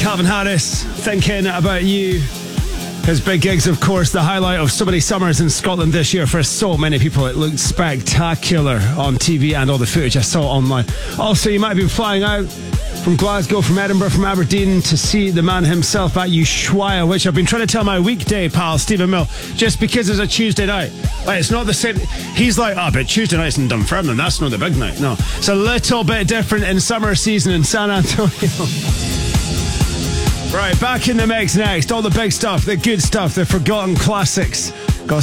Calvin Harris, Thinking About You. His big gigs, of course, the highlight of so many summers in Scotland this year for so many people. It looked spectacular on TV and all the footage I saw online. Also, you might be flying out from Glasgow, from Edinburgh, from Aberdeen to see the man himself at Ushuaia, which I've been trying to tell my weekday pal, Stephen Mill, just because it's a Tuesday night. Like, it's not the same. He's like, but Tuesday night's in Dunfermline, that's not the big night. No, it's a little bit different in summer season in San Antonio. Right, back in the mix next. All the big stuff, the good stuff, the forgotten classics.